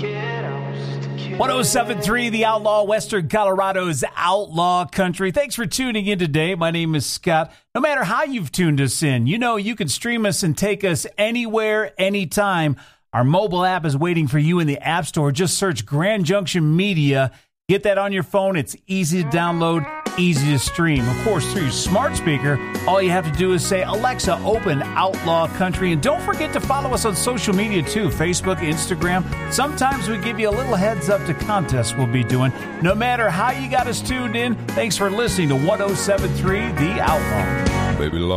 107.3 The Outlaw, Western Colorado's Outlaw Country. Thanks for tuning in today. My name is Scott. No matter how you've tuned us in, you know you can stream us and take us anywhere, anytime. Our mobile app is waiting for you in the App Store. Just search Grand Junction Media. Get that on your phone. It's easy to download, easy to stream. Of course, through your smart speaker, all you have to do is say, Alexa, open Outlaw Country. And don't forget to follow us on social media, too, Facebook, Instagram. Sometimes we give you a little heads up to contests we'll be doing. No matter how you got us tuned in, thanks for listening to 107.3 The Outlaw. Baby